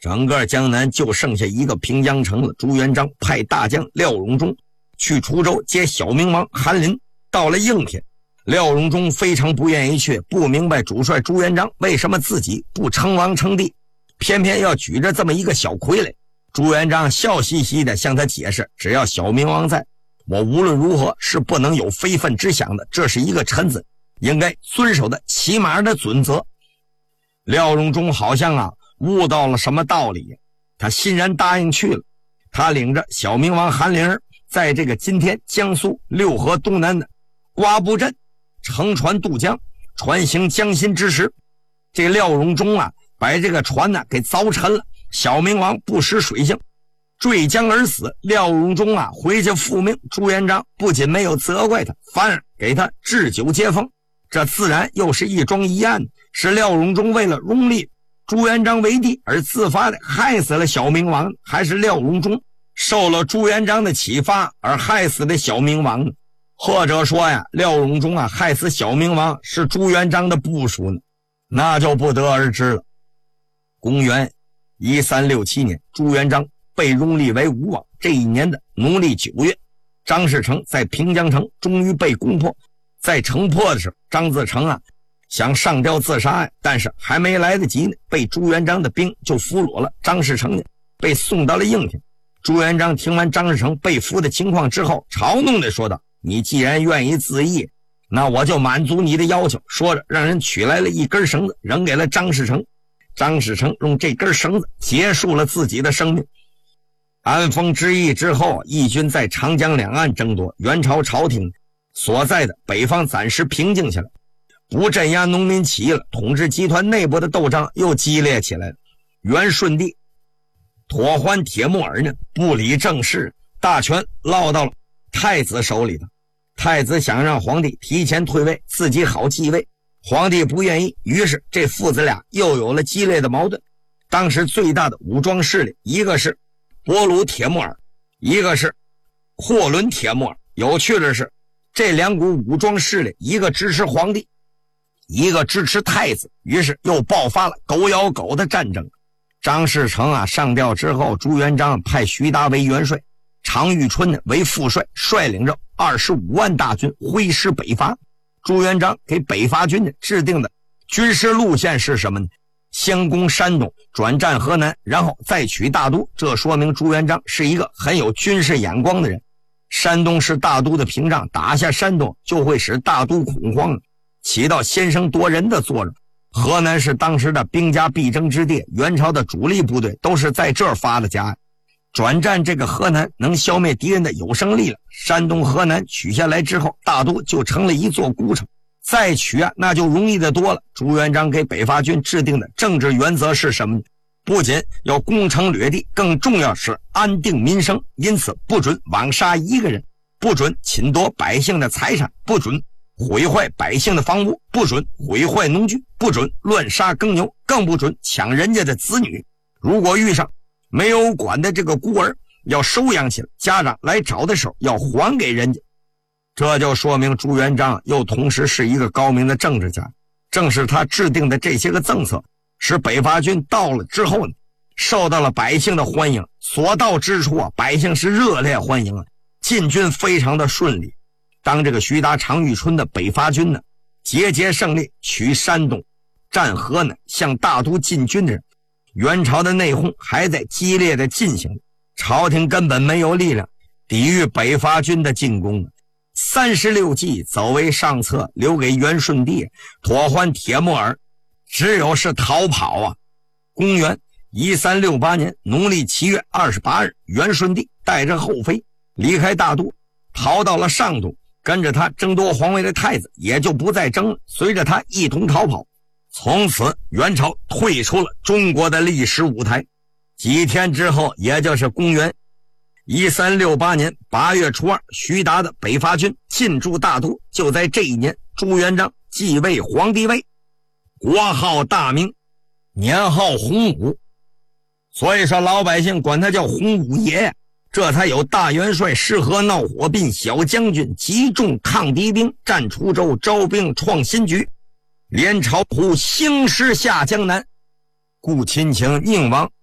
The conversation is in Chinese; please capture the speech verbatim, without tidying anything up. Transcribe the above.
整个江南就剩下一个平江城了。朱元璋派大将廖荣忠去滁州接小明王韩林，到了应天，廖荣忠非常不愿意去，不明白主帅朱元璋为什么自己不称王称帝，偏偏要举着这么一个小傀儡。朱元璋笑嘻嘻地向他解释，只要小明王在，我无论如何是不能有非分之想的，这是一个臣子应该遵守的起码的准则。廖荣忠好像啊悟到了什么道理，他欣然答应去了。他领着小明王韩林儿，在这个今天江苏六合东南的瓜埠镇乘船渡江，船行江心之时，这廖荣忠啊把这个船呢给凿沉了，小明王不识水性，坠江而死。廖荣忠啊回去复命，朱元璋不仅没有责怪他，反而给他置酒接风，这自然又是一桩疑案，是廖荣忠为了拥立朱元璋为帝而自发的害死了小明王，还是廖荣忠受了朱元璋的启发而害死的小明王呢？或者说呀，廖荣忠啊害死小明王是朱元璋的部署呢？那就不得而知了。公元一三六七年，朱元璋被拥立为吴王，这一年的农历九月，张士诚在平江城终于被攻破。在城破的时候，张自成啊想上吊自杀，但是还没来得及呢，被朱元璋的兵就俘虏了。张士诚呢被送到了应天。朱元璋听完张士诚被俘的情况之后，嘲弄地说道，你既然愿意自缢，那我就满足你的要求。说着让人取来了一根绳子扔给了张士诚，张士诚用这根绳子结束了自己的生命。安丰之役之后，义军在长江两岸争夺，元朝朝廷所在的北方暂时平静下来，不镇压农民起义了，统治集团内部的斗争又激烈起来了。元顺帝妥欢铁木儿呢不理政事，大权落到了太子手里头。太子想让皇帝提前退位，自己好继位，皇帝不愿意，于是这父子俩又有了激烈的矛盾。当时最大的武装势力，一个是博鲁铁木儿，一个是霍伦铁木儿。有趣的是，这两股武装势力，一个支持皇帝，一个支持太子，于是又爆发了狗咬狗的战争。张士诚啊上吊之后，朱元璋派徐达为元帅，常遇春呢为副帅，率领着二十五万大军挥师北伐。朱元璋给北伐军呢制定的军事路线是什么呢？先攻山东，转战河南，然后再取大都。这说明朱元璋是一个很有军事眼光的人。山东是大都的屏障，打下山东就会使大都恐慌，起到先声夺人的作用。河南是当时的兵家必争之地，元朝的主力部队都是在这儿发的家。转战这个河南能消灭敌人的有生力量，山东河南取下来之后，大都就成了一座孤城，再取啊那就容易的多了。朱元璋给北伐军制定的政治原则是什么呢？不仅要攻城掠地，更重要是安定民生，因此不准枉杀一个人，不准侵夺百姓的财产，不准毁坏百姓的房屋，不准毁坏农具，不准乱杀耕牛，更不准抢人家的子女。如果遇上没有管的这个孤儿，要收养起来，家长来找的时候要还给人家。这就说明朱元璋又同时是一个高明的政治家。正是他制定的这些个政策，使北伐军到了之后呢，受到了百姓的欢迎，所到之处啊，百姓是热烈欢迎啊，进军非常的顺利。当这个徐达、常遇春的北伐军呢节节胜利，取山东、占河南，向大都进军的人，元朝的内讧还在激烈的进行，朝廷根本没有力量抵御北伐军的进攻。三十六计走为上策，留给元顺帝妥欢铁木儿只有是逃跑啊。公元一三六八年农历七月二十八日，元顺帝带着后妃离开大都，逃到了上都，跟着他争夺皇位的太子也就不再争了，随着他一同逃跑。从此元朝退出了中国的历史舞台。几天之后，也就是公元一三六八年八月初二，徐达的北伐军进驻大都。就在这一年，朱元璋继位皇帝位，国号大明，年号洪武，所以说老百姓管他叫洪武爷。这才有大元帅适合闹火并，小将军集众抗敌兵，战滁州，招兵创新局，连朝虎兴师下江南，故亲请宁王